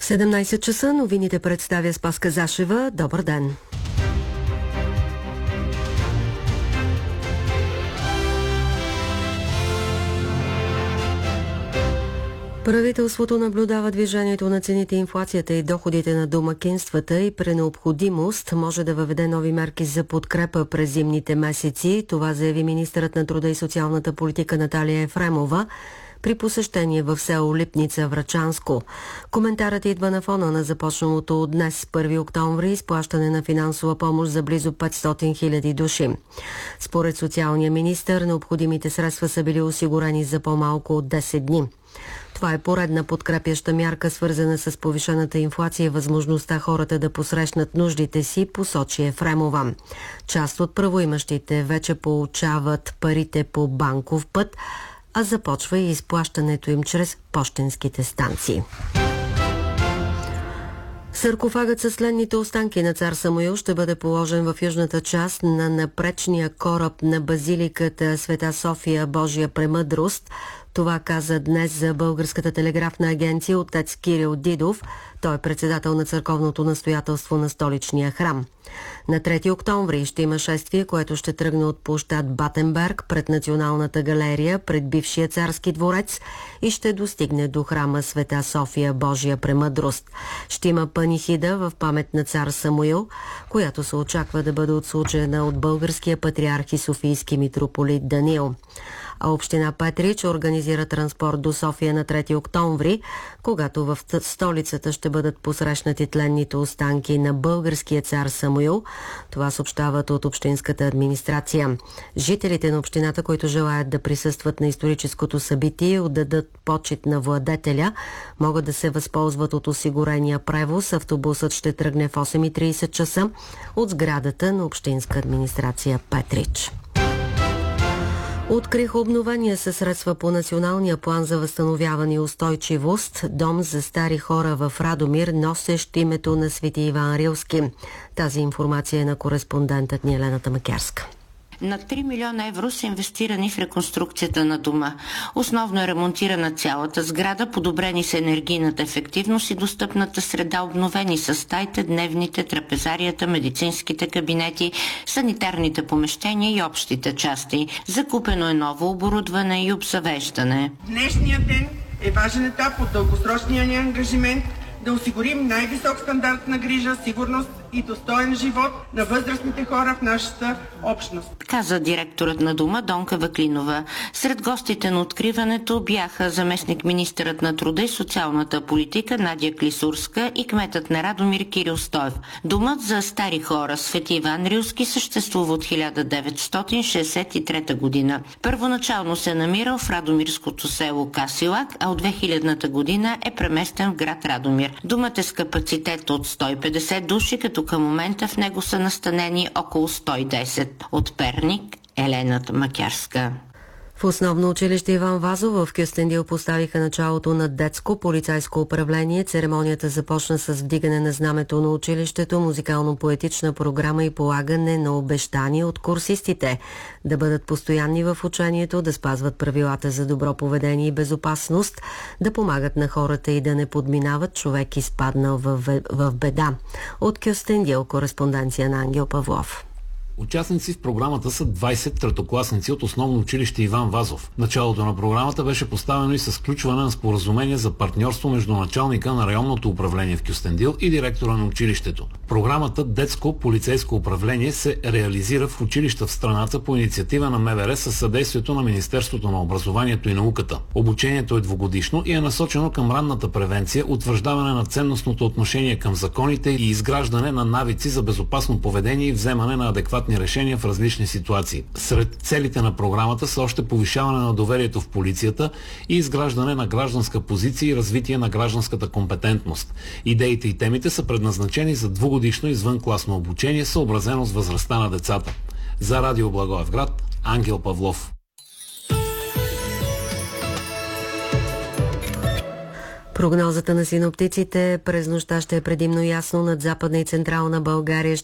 В 17 часа новините представя Спаска Зашева. Добър ден! Правителството наблюдава движението на цените, инфлацията и доходите на домакинствата и при необходимост може да въведе нови мерки за подкрепа през зимните месеци. Това заяви министърът на труда и социалната политика Наталия Ефремова при посещение в село Липница, Врачанско. Коментарът идва на фона на започналото от днес, 1 октомври, изплащане на финансова помощ за близо 500 хиляди души. Според социалния министър, необходимите средства са били осигурени за по-малко от 10 дни. Това е поредна подкрепяща мярка, свързана с повишената инфлация и възможността хората да посрещнат нуждите си, посочи Ефремова. Част от правоимащите вече получават парите по банков път, а започва и изплащането им чрез пощенските станции. Саркофагът със следните останки на цар Самуил ще бъде положен в южната част на напречния кораб на базиликата Света София Божия премъдрост. Това каза днес за Българската телеграфна агенция отец Кирил Дидов. Той е председател на църковното настоятелство на столичния храм. На 3 октомври ще има шествие, което ще тръгне от площад Батенберг пред Националната галерия, пред бившия царски дворец и ще достигне до храма Света София Божия премъдрост. Ще има панихида в памет на цар Самуил, която се очаква да бъде отслужена от българския патриарх и софийски митрополит Даниил. А община Петрич организира транспорт до София на 3 октомври, когато в столицата ще бъдат посрещнати тленните останки на българския цар Самуил. Това съобщават от общинската администрация. Жителите на общината, които желаят да присъстват на историческото събитие и отдадат почит на владетеля, могат да се възползват от осигурения превоз. Автобусът ще тръгне в 8:30 часа от сградата на общинска администрация Петрич. Откриха обновения със средства по Националния план за възстановяване и устойчивост дом за стари хора в Радомир, носещ името на Свети Иван Рилски. Тази информация е на кореспондентът ни Елената Макярска. Над 3 милиона евро са инвестирани в реконструкцията на дома. Основно е ремонтирана цялата сграда, подобрени са енергийната ефективност и достъпната среда, обновени са стаите, дневните, трапезарията, медицинските кабинети, санитарните помещения и общите части. Закупено е ново оборудване и обзавеждане. Днешният ден е важен етап от дългосрочния ни ангажимент да осигурим най-висок стандарт на грижа, сигурност и достоен живот на възрастните хора в нашата общност, каза директорът на дома Донка Ваклинова. Сред гостите на откриването бяха заместник-министърът на труда и социалната политика Надя Клисурска и кметът на Радомир Кирил Стоев. Домът за стари хора Свети Иван Рилски съществува от 1963 година. Първоначално се намирал в радомирското село Касилак, а от 2000-та година е преместен в град Радомир. Домът е с капацитет от 150 души, като към момента в него са настанени около 110. От Перник, Елената Макярска. В основно училище Иван Вазов в Кюстендил поставиха началото на детско полицейско управление. Церемонията започна с вдигане на знамето на училището, музикално-поетична програма и полагане на обещания от курсистите да бъдат постоянни в учението, да спазват правилата за добро поведение и безопасност, да помагат на хората и да не подминават човек изпаднал в беда. От Кюстендил кореспонденция на Ангел Павлов. Участници в програмата са 20 третокласници от основно училище Иван Вазов. Началото на програмата беше поставено и с включване на споразумение за партньорство между началника на районното управление в Кюстендил и директора на училището. Програмата Детско полицейско управление се реализира в училища в страната по инициатива на МВР със съдействието на Министерството на образованието и науката. Обучението е двугодишно и е насочено към ранната превенция, утвърждаване на ценностното отношение към законите и изграждане на навици за безопасно поведение и вземане на адекватни решения в различни ситуации. Сред целите на програмата са още повишаване на доверието в полицията и изграждане на гражданска позиция и развитие на гражданската компетентност. Идеите и темите са предназначени за двугодишно извънкласно обучение, съобразено с възрастта на децата. За Радио Благоевград, Ангел Павлов. Прогнозата на синоптиците: през нощта ще е предимно ясно, над Западна и Централна България